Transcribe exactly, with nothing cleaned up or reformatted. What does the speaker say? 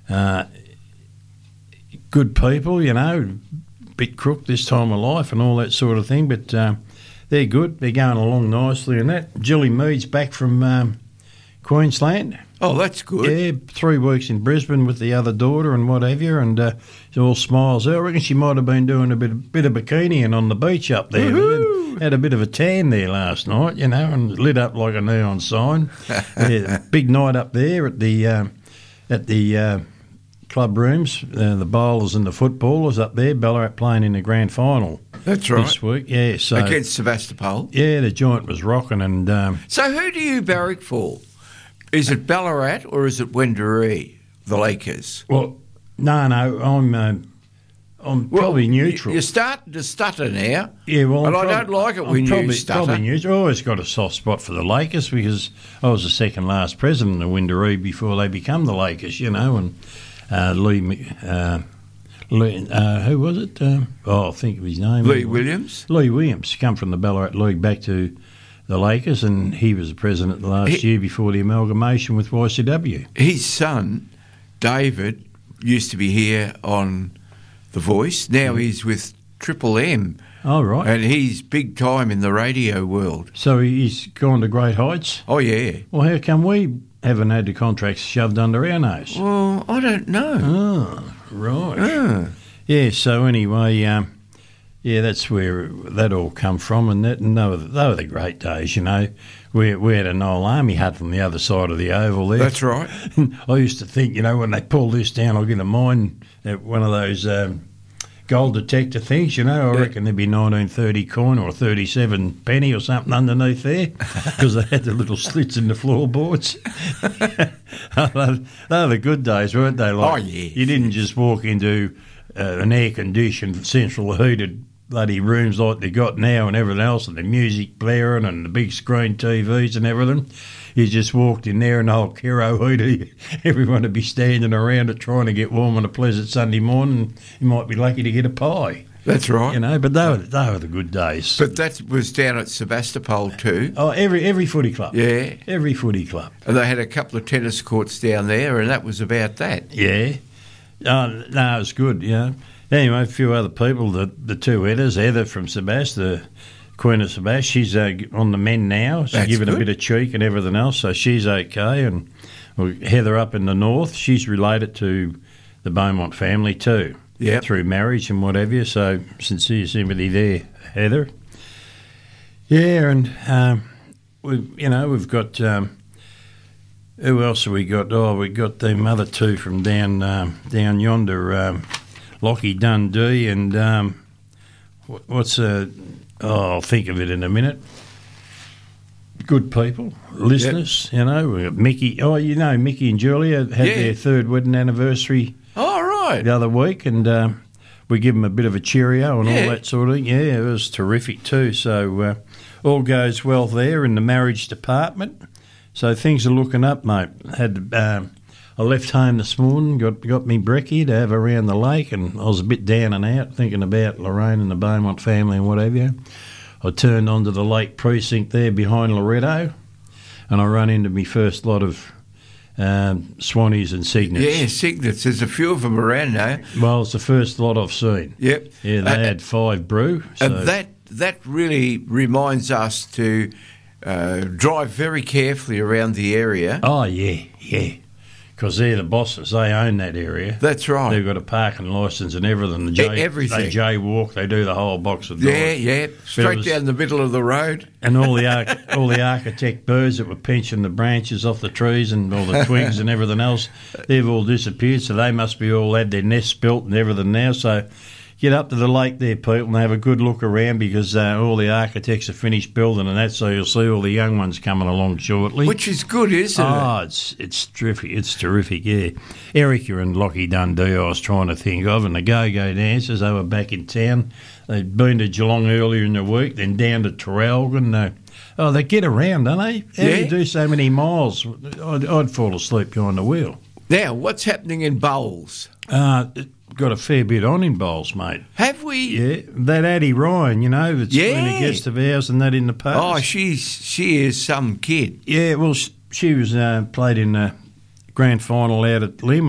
Uh, good people, you know, bit crook this time of life and all that sort of thing, but um, they're good. They're going along nicely and that. Gilly Mead's back from um, Queensland. Oh, that's good. Yeah, three weeks in Brisbane with the other daughter and what have you, and uh, she's all smiles. I reckon she might have been doing a bit, bit of bikiniing on the beach up there. Had, had a bit of a tan there last night, you know, and lit up like a neon sign. Yeah, big night up there at the um, at the uh, club rooms. Uh, the bowlers and the footballers up there. Ballarat playing in the grand final. That's right. This week, yeah. So against Sebastopol. Yeah, the joint was rocking, and um, so who do you barrack for? Is it Ballarat or is it Wendouree, the Lakers? Well, no, no, I'm uh, I'm well, probably neutral. You're starting to stutter now. Yeah, well, and I'm I prob- don't like it I'm when probably, you stutter. Probably neutral. I always got a soft spot for the Lakers because I was the second last president of Wendouree before they become the Lakers, you know, and uh, Lee, uh, Lee uh, who was it? Um, oh, I'll think of his name. Lee Williams. Lee Williams, come from the Ballarat League back to the Lakers, and he was the president last he, year before the amalgamation with Y C W. His son, David, used to be here on The Voice. Now mm. he's with Triple M. Oh, right. And he's big time in the radio world. So he's gone to great heights? Oh, yeah. Well, how come we haven't had the contracts shoved under our nose? Well, I don't know. Oh, right. Oh. Yeah, so anyway... Um, Yeah, that's where that all come from, and that and they were, they were the great days, you know. We, we had an old army hut on the other side of the oval there. That's right. I used to think, you know, when they pull this down, I'll get a mine at one of those um, gold detector things, you know. I yeah. reckon there'd be nineteen thirty coin or thirty-seven penny or something underneath there because they had the little slits in the floorboards. They were the good days, weren't they? Like, oh, yeah. You didn't just walk into uh, an air-conditioned, central heated bloody rooms like they got now and everything else, and the music blaring and the big screen T Vs and everything. You just walked in there and the whole Kiro heater, everyone would be standing around it trying to get warm on a pleasant Sunday morning. You might be lucky to get a pie. That's right. You know, but they were, they were the good days. But that was down at Sebastopol too. Oh, every every footy club. Yeah. Every footy club. And they had a couple of tennis courts down there, and that was about that. Yeah. Oh, no, it was good, you know. Anyway, a few other people, the the two Heathers, Heather from Sebast, the Queen of Sebast, she's uh, on the men now. She's That's given good. a bit of cheek and everything else, so she's okay. And well, Heather up in the north, she's related to the Beaumont family too, yep. through marriage and what have you, so sincere sympathy there, Heather. Yeah, and, um, we, you know, we've got... Um, who else have we got? Oh, we got them other two from down um, down yonder, um, Lockie Dundee and um, what's a... Oh, I'll think of it in a minute. Good people, listeners, yep. you know. We got Mickey. Oh, you know, Mickey and Julia had yeah. their third wedding anniversary oh, right. the other week, and um, we give them a bit of a cheerio and yeah. all that sort of thing. Yeah, it was terrific too. So uh, all goes well there in the marriage department. So things are looking up, mate. Had um, I left home this morning, got got me brekkie to have around the lake, and I was a bit down and out thinking about Lorraine and the Beaumont family and what have you. I turned onto the lake precinct there behind Loretto, and I run into my first lot of um, Swannies and Cygnets. Yeah, Cygnets. There's a few of them around now. Well, it's the first lot I've seen. Yep. Yeah, they uh, had five brew. So. And that that really reminds us to uh, drive very carefully around the area. Oh, yeah, yeah. Because they're the bosses. They own that area. That's right. They've got a parking licence and everything. The J, everything. They jaywalk. They do the whole box of Yeah, doors. yeah. Straight was, down the middle of the road. And all the arch, all the architect birds that were pinching the branches off the trees and all the twigs and everything else, they've all disappeared. So they must be all had their nests built and everything now. So get up to the lake there, people, and have a good look around because uh, all the architects have finished building and that, so you'll see all the young ones coming along shortly. Which is good, isn't oh, it? Oh, it's it's terrific. It's terrific, yeah. Erica and Lockie Dundee I was trying to think of, and the Go-Go Dancers, they were back in town. They'd been to Geelong earlier in the week, then down to Traralgon. Uh, oh, they get around, don't they? How yeah. do you do so many miles? I'd, I'd fall asleep behind the wheel. Now, what's happening in Bowls? Uh... Got a fair bit on in Bowls, mate. Have we? Yeah, that Addie Ryan, you know, that's yeah. been a guest of ours and that in the past. Oh, she's she is some kid. Yeah, well, she was uh, played in the grand final out at Lim.